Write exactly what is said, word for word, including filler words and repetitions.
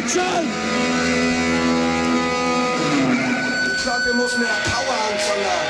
Action! Ich sag, wir müssen mehr Power anverlangen.